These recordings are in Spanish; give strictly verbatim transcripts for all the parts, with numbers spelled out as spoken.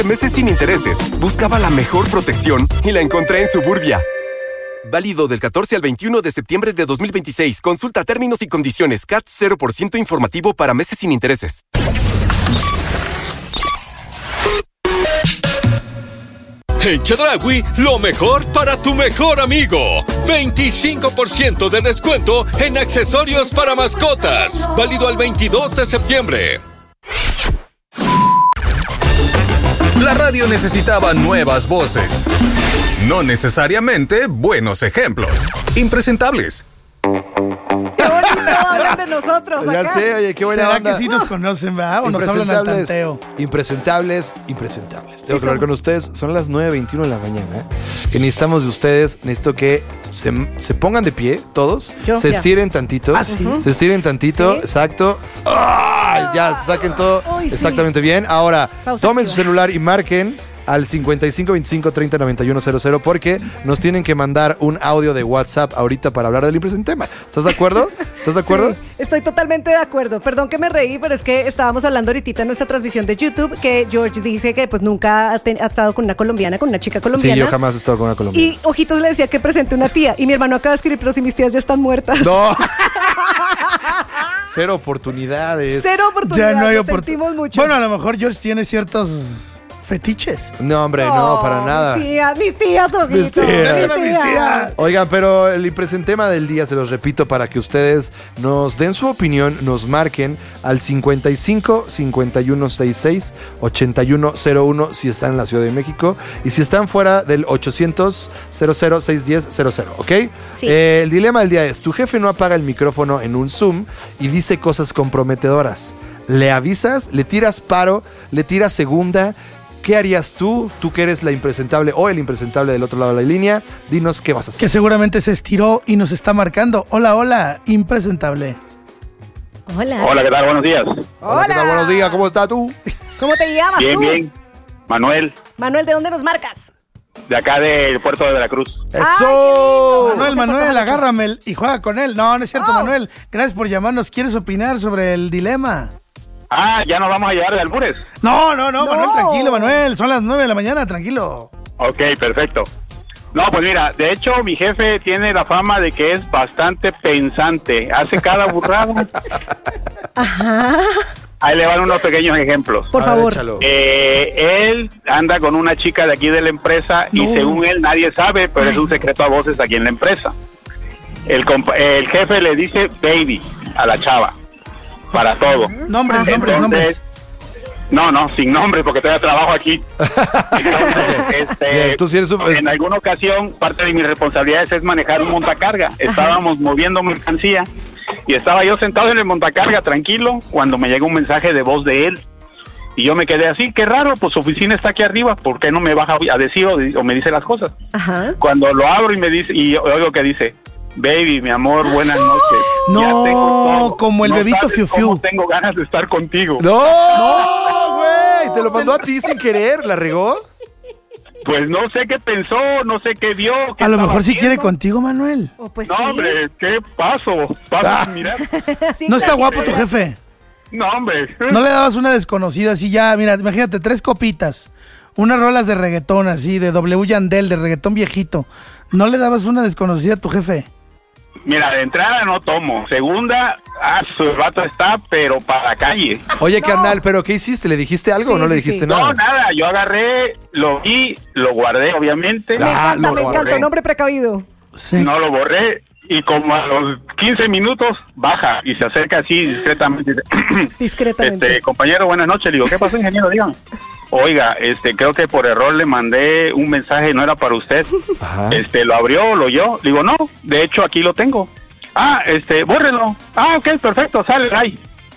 Meses sin intereses. Buscaba la mejor protección y la encontré en Suburbia. Válido del catorce al veintiuno de septiembre de dos mil veintiséis. Consulta términos y condiciones. C A T cero por ciento informativo para meses sin intereses. En Chedraui, lo mejor para tu mejor amigo. veinticinco por ciento de descuento en accesorios para mascotas. Válido al veintidós de septiembre. La radio necesitaba nuevas voces. No necesariamente buenos ejemplos. Impresentables. ¡Qué bonito! Hablan de nosotros acá. Ya sé, oye, qué buena ¿Será onda. que sí nos conocen, verdad? O nos hablan al tanteo. Impresentables, impresentables. Tengo Sí que hablar somos. con ustedes. Son las nueve veintiuno de la mañana. Y necesitamos de ustedes, necesito que se, se pongan de pie, todos. Yo, se ya. estiren tantito. Ah, ¿sí? Se estiren tantito, ¿Sí? exacto. ¡Ah! Ya, saquen todo Uy, sí. exactamente bien. Ahora, Pausa tomen su activa. celular y marquen al cincuenta y cinco veinticinco treinta noventa y uno cero cero porque nos tienen que mandar un audio de WhatsApp ahorita para hablar del impresente tema. ¿Estás de acuerdo? ¿Estás de acuerdo? Sí, estoy totalmente de acuerdo. Perdón que me reí, pero es que estábamos hablando ahorita en nuestra transmisión de YouTube que George dice que pues nunca ha, ten- ha estado con una colombiana, con una chica colombiana. Sí, yo jamás he estado con una colombiana. Y Ojitos le decía que presente una tía. Y mi hermano acaba de escribir, pero si mis tías ya están muertas. No. Cero oportunidades. Cero oportunidades. Ya no hay lo oportunidad. sentimos mucho. Bueno, a lo mejor George tiene ciertos fetiches. No, hombre, no, para nada. Mis tías, mis tías, Ojitos. Mis tías. Arriba, mis tías. Oigan, pero el impresentema del día, se los repito, para que ustedes nos den su opinión, nos marquen al cincuenta y cinco cincuenta y uno sesenta y seis ochenta y uno cero uno si están en la Ciudad de México y si están fuera del ochocientos cero cero seiscientos diez cero cero, ¿ok? Sí. Eh, el dilema del día es, tu jefe no apaga el micrófono en un Zoom y dice cosas comprometedoras. ¿Le avisas? ¿Le tiras paro? ¿Le tiras segunda? ¿Qué harías tú? Tú que eres la impresentable o el impresentable del otro lado de la línea. Dinos qué vas a hacer. Que seguramente se estiró y nos está marcando. Hola, hola, impresentable. Hola. Hola, ¿qué tal? Buenos días. Hola, ¿qué tal? Buenos días, ¿cómo estás tú? ¿Cómo te llamas Bien, tú? bien. Manuel, Manuel, ¿de dónde nos marcas? de acá del puerto de Veracruz. ¡Eso! Manuel, Manuel, agárrame el- y juega con él. No, no es cierto, Oh. Manuel. Gracias por llamarnos. ¿Quieres opinar sobre el dilema? Ah, ya nos vamos a llevar de albures. No, no, no, No. Manuel, tranquilo, Manuel. Son las nueve de la mañana, tranquilo. Ok, perfecto. No, pues mira, de hecho mi jefe tiene la fama de que es bastante pensante. Hace cada burrada. Ajá. Ahí le van unos pequeños ejemplos. Por A ver, favor. échalo. Eh, él anda con una chica de aquí de la empresa y No. según él nadie sabe, pero es un secreto a voces aquí en la empresa. El, compa- el jefe le dice baby a la chava para todo. Nombres, nombres, Entonces, nombres. no, no, sin nombre porque todavía trabajo aquí. Entonces, este, Bien, tú sí eres un- en alguna ocasión parte de mis responsabilidades es manejar un montacarga. Estábamos moviendo mercancía y estaba yo sentado en el montacarga tranquilo cuando me llega un mensaje de voz de él. Y yo me quedé así, qué raro, pues su oficina está aquí arriba, ¿por qué no me baja a decir o, o me dice las cosas? Ajá. Cuando lo abro y me dice, y oigo que dice, baby, mi amor, buenas noches. No, Ya tengo todo. como el No bebito sabes Fiu Fiu. cómo tengo ganas de estar contigo. ¡No! ¡No, güey! ¿Te lo mandó a ti sin querer? ¿La regó? Pues no sé qué pensó, no sé qué vio. qué A lo estaba mejor sí quiere haciendo. contigo, Manuel. Oh, pues No, sí. hombre, ¿qué paso? Paso Ah. sin mirar. Sí, No está claro. guapo tu jefe. No, hombre. No le dabas una desconocida así ya, mira, imagínate, tres copitas, unas rolas de reggaetón así, de W Yandel, de reggaetón viejito. ¿No le dabas una desconocida a tu jefe? Mira, de entrada no tomo. Segunda, ah, su vato está, pero para la calle. Oye, carnal, ¿pero qué hiciste? ¿Le dijiste algo Sí, o no le sí, dijiste sí. nada? No, nada, yo agarré, lo vi, lo guardé, obviamente. Me Ah, encanta, lo me borré. encanta. Un hombre precavido. Sí. No lo borré y como a los quince minutos baja y se acerca así discretamente. Discretamente. Este, compañero, buenas noches. Le digo, ¿qué pasó, ingeniero? Dígame. Oiga, este, creo que por error le mandé un mensaje, no era para usted. Ajá. Este, lo abrió, lo oyó. Le digo, no, de hecho aquí lo tengo. Ah, este, bórrelo. Ah, ok, perfecto, sale ahí.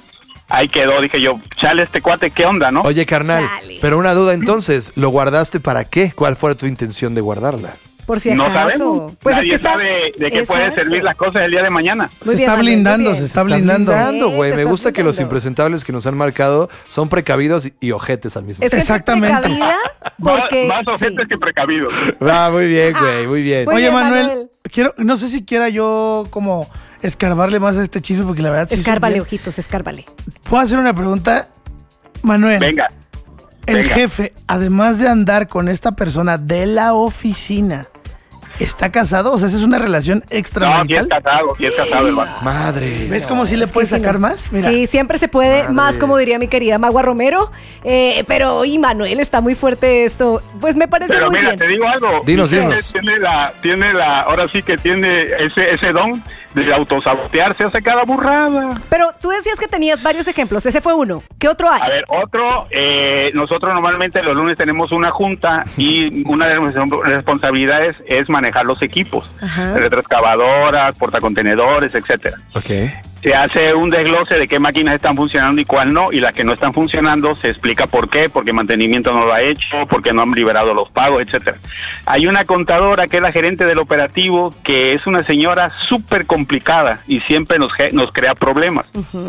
Ahí quedó, dije yo, chale este cuate, ¿qué onda, no? Oye, carnal, Chale. pero una duda entonces, ¿lo guardaste para qué? ¿Cuál fue tu intención de guardarla? Por si no acaso. sabemos. Pues Nadie es que está... sabe de qué pueden Exacto. servir las cosas el día de mañana. Se Muy bien, está Manuel, muy blindando, bien. se está blindando. blindando, Sí, güey. te Me estás gusta que los blindando. impresentables que nos han marcado son precavidos y ojetes al mismo Es que Exactamente. estoy precavida porque... más más sí. ojetes que precavidos. tiempo. Ah, muy bien, güey, muy bien. Muy Oye, bien, Manuel, Manuel. quiero, no sé si quiera yo como escarbarle más a este chisme porque la verdad sí. Escárbale, soy bien- ojitos, escárbale. ¿Puedo hacer una pregunta? Manuel, Venga. El Venga. jefe, además de andar con esta persona de la oficina, ¿está casado? O sea, ¿esa es una relación No, sí es extramarital? casado, sí es casado el vato. Madre. ¿Ves cómo sí le Es que puedes sí, sacar no. más? Mira. Sí, siempre se puede, Madre. más como diría mi querida Magua Romero. Eh, pero, y Manuel, está muy fuerte esto. Pues me parece Pero muy mira, bien. te digo algo. Dinos, Michelle dinos. Tiene la, tiene la, ahora sí que tiene ese, ese don de autosabotearse, hace cada burrada. Pero tú decías que tenías varios ejemplos. Ese fue uno. ¿Qué otro hay? A ver, otro, eh, nosotros normalmente los lunes tenemos una junta y una de nuestras responsabilidades es manejar los equipos, Ajá. retroexcavadoras, portacontenedores, etcétera. Ok. Se hace un desglose de qué máquinas están funcionando y cuál no, y las que no están funcionando se explica por qué, porque mantenimiento no lo ha hecho, porque no han liberado los pagos, etcétera. Hay una contadora que es la gerente del operativo, que es una señora súper complicada y siempre nos, ge- nos crea problemas.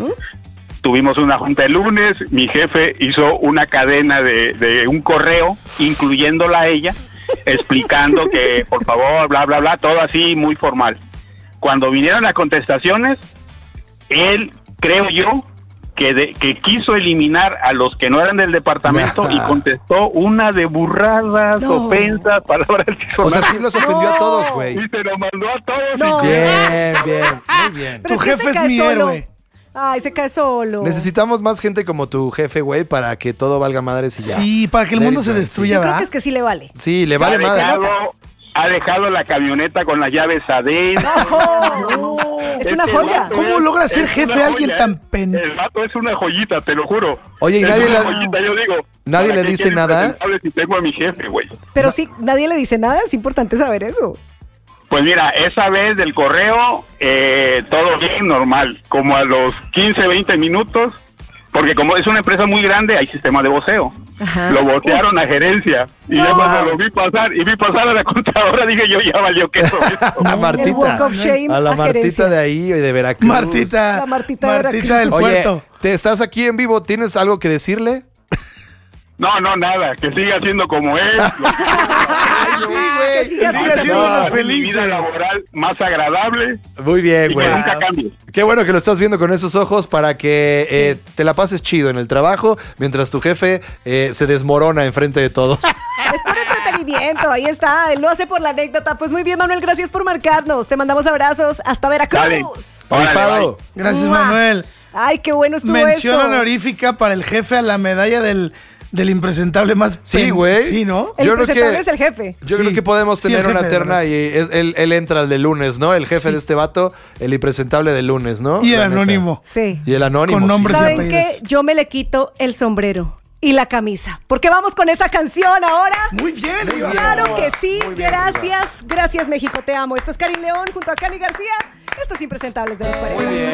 Tuvimos una junta el lunes, mi jefe hizo una cadena de, de un correo, incluyéndola a ella, explicando que por favor, bla, bla, bla, todo así muy formal. Cuando vinieron las contestaciones, él, creo yo, que, de, que quiso eliminar a los que no eran del departamento y contestó una de burradas, No. ofensas, palabras O sea, disonantes. sí los ofendió a todos, güey. Y se lo mandó a todos. No. y- Bien, bien, muy bien. Pero Tu que jefe se es cae mi solo. héroe. Ay, se cae solo. Necesitamos más gente como tu jefe, güey, para que todo valga madres y ya. Sí, para que el Let mundo it se go, destruya, Yo creo ¿verdad? que es que sí le vale. Sí, le vale ha madre. dejado, ha dejado la camioneta con las llaves adentro. ¡Oh! Es una Este joya. vato ¿Cómo es- logra ser es jefe una alguien joya, tan eh. pen- El vato es una joyita, te lo juro. Oye, y Es nadie una le- joyita, yo digo. nadie ¿para le qué dice quiero nada? impresentable Si tengo a mi jefe, güey. Pero sí, nadie le dice nada. Es importante saber eso. Pues mira, esa vez del correo, eh, todo bien, normal. Como a los quince, veinte minutos, porque como es una empresa muy grande, hay sistema de voceo. Ajá. Lo vocearon a gerencia. Y ya No. cuando lo vi pasar, y vi pasar a la contadora, dije yo, ya valió queso esto. A El Martita. walk of shame A la a Martita gerencia. de ahí y de Veracruz. Martita. La Martita de Veracruz. del Oye, puerto. ¿te estás aquí en vivo? ¿Tienes algo que decirle? No, no, nada, que siga siendo como él. Que siga Que siga siendo No, los Mi vida felices. laboral más agradable Muy bien, y güey. que nunca cambie. Qué bueno que lo estás viendo con esos ojos para que eh, te la pases chido en el trabajo mientras tu jefe eh, se desmorona enfrente de todos. Es por entretenimiento, ahí está. Él lo hace por la anécdota. Pues muy bien, Manuel, gracias por marcarnos. Te mandamos abrazos hasta Dale. Veracruz. Órale, Rifado. bye. Gracias, ¡Mua! Manuel. Ay, qué bueno estuvo Mención esto. honorífica para el jefe a la medalla del, del impresentable más... Sí, pen- güey. Sí, ¿no? El Yo creo presentable que- es el jefe. Yo Sí, creo que podemos sí, tener el una jefe, de terna verdad. y es, él, él entra al de lunes, ¿no? El jefe Sí. de este vato, el impresentable de lunes, ¿no? Y el La neta. anónimo. Sí. Y el anónimo. Con nombres y ¿Saben apellidos. qué? Yo me le quito el sombrero y la camisa. Porque vamos con esa canción ahora. Muy bien, Riva. Claro que sí, Muy bien, gracias. Gracias, México, te amo. Esto es Karim León junto a Cali García. Estos impresentables de los cuarenta. Muy bien.